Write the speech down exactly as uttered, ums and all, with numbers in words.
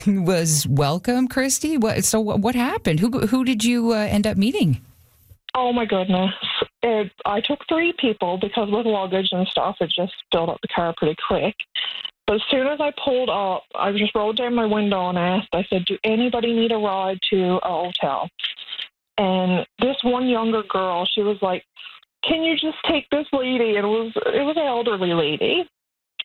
was welcome, Christy. What? So what, what happened? Who who did you uh, end up meeting? Oh my goodness. It, I took three people because with luggage and stuff, it just filled up the car pretty quick. But as soon as I pulled up, I just rolled down my window and asked, I said, do anybody need a ride to a hotel? And this one younger girl, she was like, can you just take this lady? And it was, it was an elderly lady.